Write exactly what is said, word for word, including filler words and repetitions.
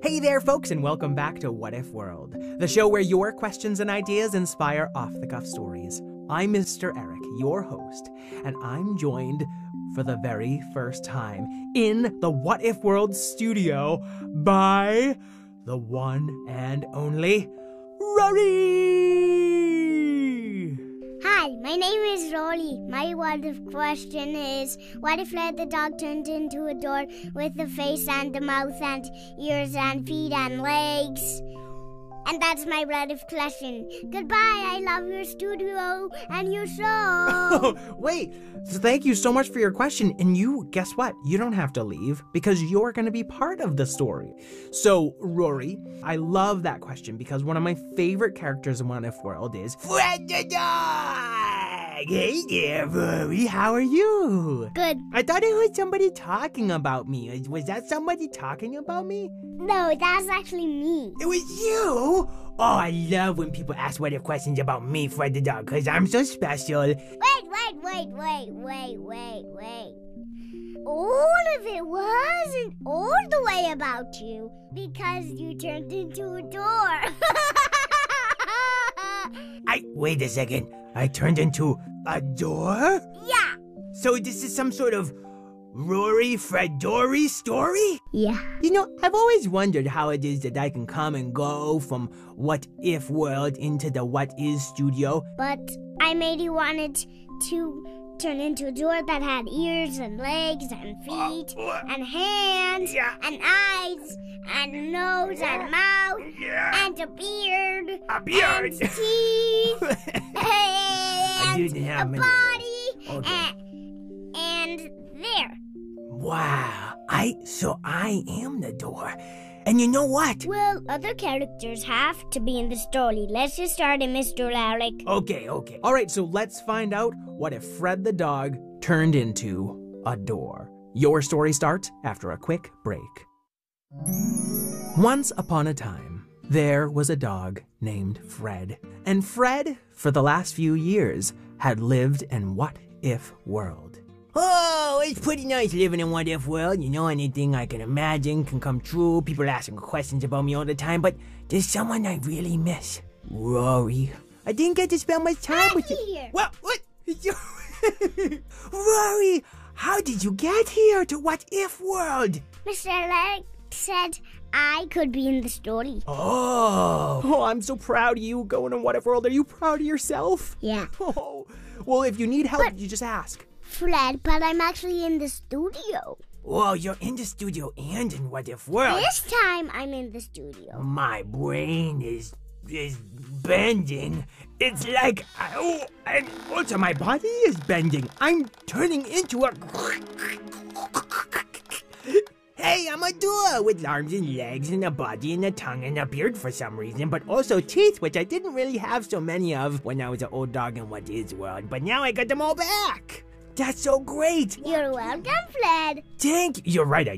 Hey there, folks, and welcome back to What If World, the show where your questions and ideas inspire off-the-cuff stories. I'm Mister Eric, your host, and I'm joined for the very first time in the What If World studio by the one and only Rory! Hi, my name is Rory. My what if question is, what if Fred the dog turned into a door with a face and a mouth and ears and feet and legs? And that's my what if question. Goodbye, I love your studio and your show. Wait, so thank you so much for your question. And you, guess what? You don't have to leave because you're going to be part of the story. So, Rory, I love that question because one of my favorite characters in What If World is Fred the dog. Hey there, Rory. How are you? Good. I thought I heard somebody talking about me. Was that somebody talking about me? No, that's actually me. It was you? Oh, I love when people ask what if questions about me, Fred the dog, because I'm so special. Wait, wait, wait, wait, wait, wait, wait. All of it wasn't all the way about you because you turned into a door. I wait a second. I turned into a door? Yeah. So this is some sort of Rory Fredory story? Yeah. You know, I've always wondered how it is that I can come and go from What If World into the What Is studio. But I made you wanted to turn into a door that had ears and legs and feet uh, and hands yeah. and eyes and nose and mouth yeah. and a beard. A beard? And teeth. I and didn't have a many body. of those. Okay. And, and there. Wow, I, so I am the door. And you know what? Well, other characters have to be in the story. Let's just start it, Mister Alec. Okay, okay. All right, so let's find out what if Fred the dog turned into a door. Your story starts after a quick break. Once upon a time, there was a dog named Fred. And Fred, for the last few years, had lived in What If World. Oh, it's pretty nice living in What If World. You know, anything I can imagine can come true. People are asking questions about me all the time, but there's someone I really miss. Rory. I didn't get to spend much time I'm with you. here. What? What? Rory, how did you get here to What If World? Mister Alec said I could be in the story. Oh. Oh, I'm so proud of you going in What If World. Are you proud of yourself? Yeah. Oh. Well, if you need help, But- you just ask. Fred, but I'm actually in the studio. Whoa, you're in the studio and in What If World. This time I'm in the studio. My brain is is bending. It's like, oh, and also my body is bending. I'm turning into a... Hey, I'm a door with arms and legs and a body and a tongue and a beard for some reason, but also teeth, which I didn't really have so many of when I was an old dog in What Is World, but now I got them all back. That's so great. You're welcome, Fred. Thank you. You're right, I